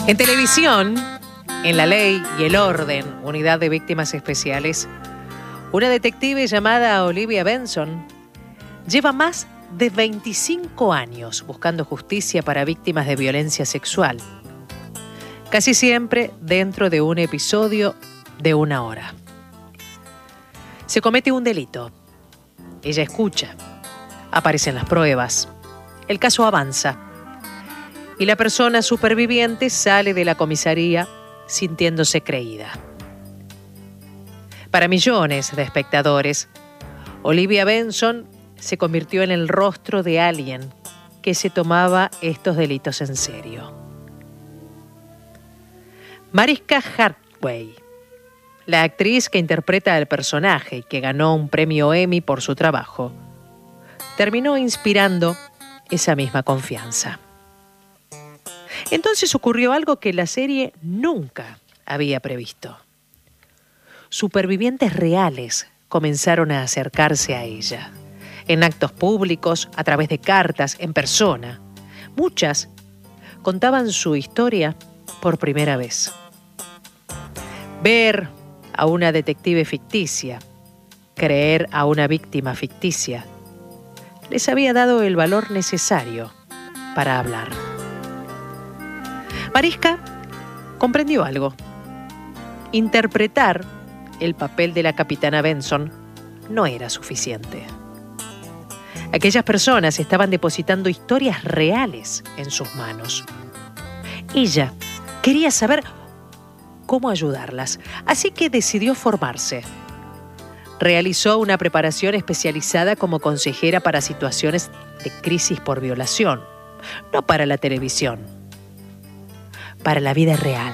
En televisión, en La Ley y el Orden, Unidad de Víctimas Especiales, una detective llamada Olivia Benson lleva más de 25 años buscando justicia para víctimas de violencia sexual, casi siempre dentro de un episodio de 1 hora. Se comete un delito. Ella escucha. Aparecen las pruebas. El caso avanza. Y la persona superviviente sale de la comisaría sintiéndose creída. Para millones de espectadores, Olivia Benson se convirtió en el rostro de alguien que se tomaba estos delitos en serio. Mariska Hargitay, la actriz que interpreta al personaje y que ganó un premio Emmy por su trabajo, terminó inspirando esa misma confianza. Entonces ocurrió algo que la serie nunca había previsto. Supervivientes reales comenzaron a acercarse a ella, en actos públicos, a través de cartas, en persona. Muchas contaban su historia por primera vez. Ver a una detective ficticia, creer a una víctima ficticia, les había dado el valor necesario para hablar. Mariska comprendió algo. Interpretar el papel de la capitana Benson no era suficiente. Aquellas personas estaban depositando historias reales en sus manos. Ella quería saber cómo ayudarlas, así que decidió formarse. Realizó una preparación especializada como consejera para situaciones de crisis por violación, no para la televisión, para la vida real.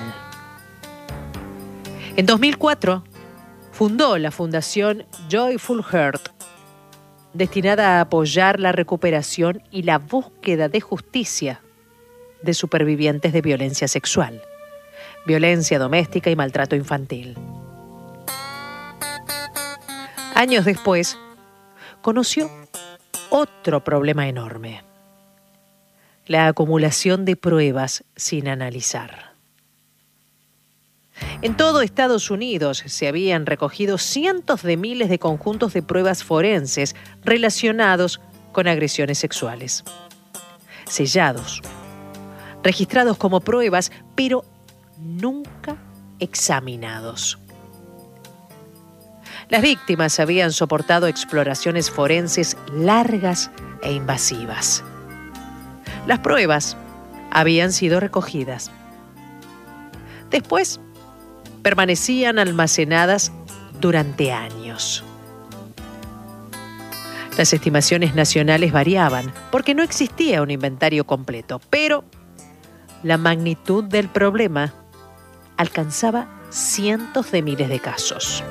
En 2004, fundó la Fundación Joyful Heart, destinada a apoyar la recuperación y la búsqueda de justicia de supervivientes de violencia sexual, violencia doméstica y maltrato infantil. Años después, conoció otro problema enorme: la acumulación de pruebas sin analizar. En todo Estados Unidos se habían recogido cientos de miles de conjuntos de pruebas forenses relacionados con agresiones sexuales. Sellados, registrados como pruebas, pero nunca examinados. Las víctimas habían soportado exploraciones forenses largas e invasivas. Las pruebas habían sido recogidas. Después, permanecían almacenadas durante años. Las estimaciones nacionales variaban porque no existía un inventario completo, pero la magnitud del problema alcanzaba cientos de miles de casos.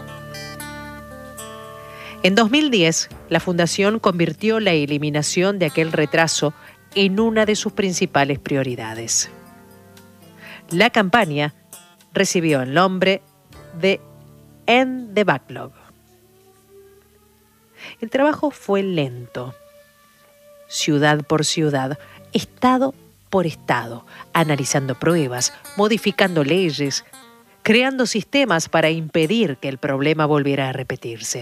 En 2010, la Fundación convirtió la eliminación de aquel retraso en una de sus principales prioridades. La campaña recibió el nombre de End the Backlog. El trabajo fue lento, ciudad por ciudad, estado por estado, analizando pruebas, modificando leyes, creando sistemas para impedir que el problema volviera a repetirse.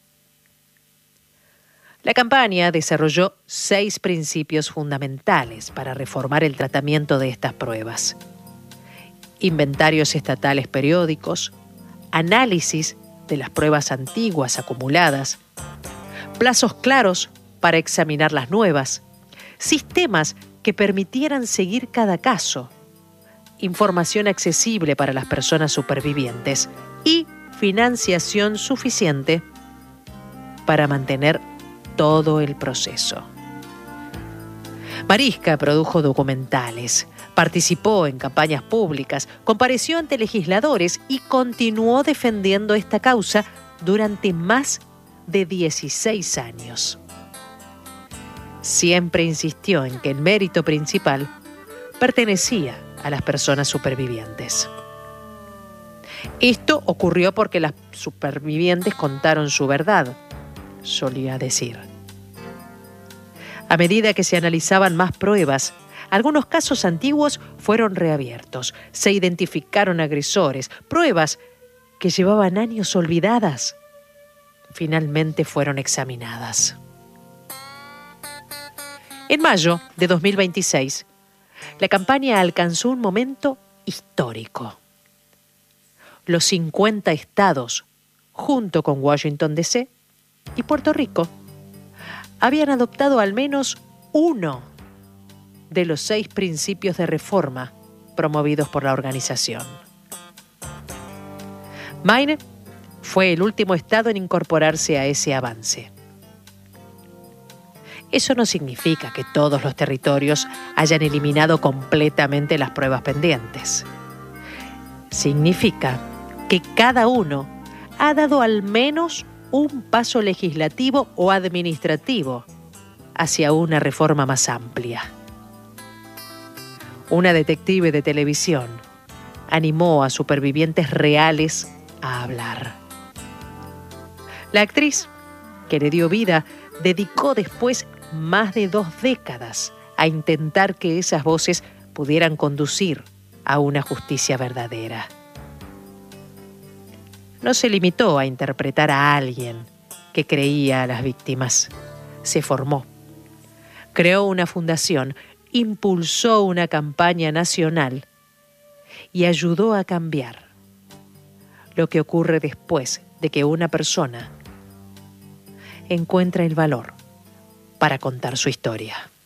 La campaña desarrolló 6 principios fundamentales para reformar el tratamiento de estas pruebas: inventarios estatales periódicos, análisis de las pruebas antiguas acumuladas, plazos claros para examinar las nuevas, sistemas que permitieran seguir cada caso, información accesible para las personas supervivientes y financiación suficiente para mantener todo el proceso. Mariska produjo documentales, participó en campañas públicas, compareció ante legisladores y continuó defendiendo esta causa durante más de 16 años. Siempre insistió en que el mérito principal pertenecía a las personas supervivientes. Esto ocurrió porque las supervivientes contaron su verdad, solía decir. A medida que se analizaban más pruebas, Algunos casos antiguos fueron reabiertos, se identificaron agresores, pruebas que llevaban años olvidadas finalmente fueron examinadas. En mayo de 2026, la campaña alcanzó un momento histórico. Los 50 estados, junto con Washington, D.C. y Puerto Rico, habían adoptado al menos uno de los 6 principios de reforma promovidos por la organización. Maine fue el último estado en incorporarse a ese avance. Eso no significa que todos los territorios hayan eliminado completamente las pruebas pendientes. Significa que cada uno ha dado al menos un paso legislativo o administrativo hacia una reforma más amplia. Una detective de televisión animó a supervivientes reales a hablar. La actriz, que le dio vida, dedicó después más de 2 décadas a intentar que esas voces pudieran conducir a una justicia verdadera. No se limitó a interpretar a alguien que creía a las víctimas. Se formó. Creó una fundación, impulsó una campaña nacional y ayudó a cambiar lo que ocurre después de que una persona encuentra el valor para contar su historia.